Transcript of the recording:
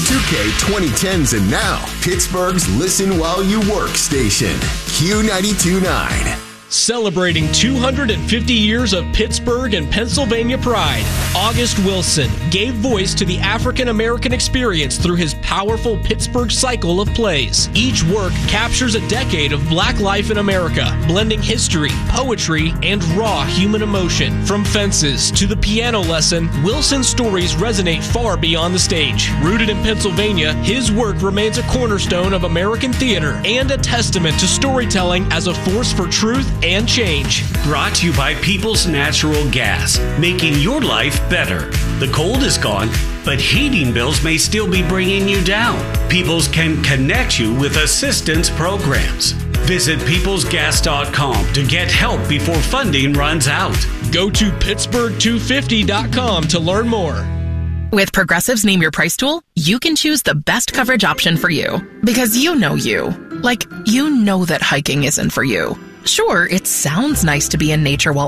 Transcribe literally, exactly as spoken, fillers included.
two K twenty tens and now, Pittsburgh's Listen While You Work station, Q ninety-two point nine. Celebrating two hundred fifty years of Pittsburgh and Pennsylvania pride, August Wilson gave voice to the African-American experience through his powerful Pittsburgh cycle of plays. Each work captures a decade of black life in America, blending history, poetry, and raw human emotion. From Fences to The Piano Lesson, Wilson's stories resonate far beyond the stage. Rooted in Pennsylvania, his work remains a cornerstone of American theater and a testament to storytelling as a force for truth and change. Brought to you by People's Natural Gas, making your life better. The cold is gone, but heating bills may still be bringing you down. Peoples can connect you with assistance programs. Visit peoples gas dot com to get help before funding runs out. Go to pittsburgh two fifty dot com to learn more. With Progressive's Name Your Price tool, you can choose the best coverage option for you. Because you know you. Like, you know that hiking isn't for you. Sure, it sounds nice to be in nature while